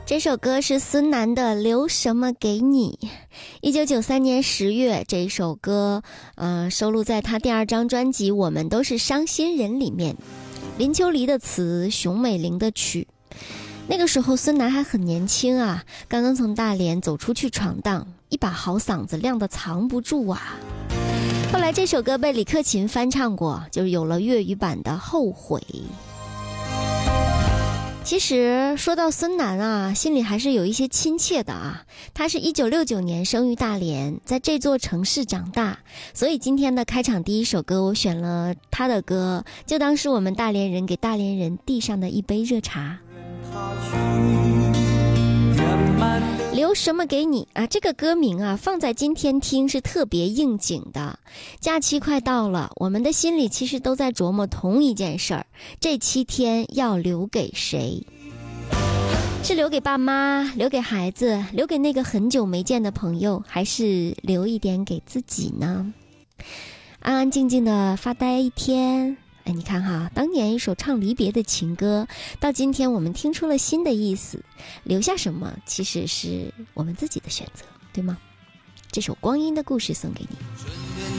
这首歌是孙楠的《留什么给你》。1993年10月，这首歌收录在他第2张专辑《我们都是伤心人》里面。林秋离的词，熊美玲的曲。那个时候孙楠还很年轻啊，刚刚从大连走出去闯荡，一把好嗓子亮得藏不住啊。后来这首歌被李克勤翻唱过，就有了粤语版的《后悔》。其实说到孙楠啊，心里还是有一些亲切的啊。他是1969年生于大连，在这座城市长大，所以今天的开场第一首歌我选了他的歌，就当是我们大连人给大连人递上的一杯热茶。留什么给你啊？这个歌名啊，放在今天听是特别应景的。假期快到了，我们的心里其实都在琢磨同一件事儿，这7天要留给谁？是留给爸妈，留给孩子，留给那个很久没见的朋友，还是留一点给自己呢？安安静静的发呆一天。哎，你看哈，当年一首唱离别的情歌，到今天我们听出了新的意思。留下什么，其实是我们自己的选择，对吗？这首《光阴的故事》送给你。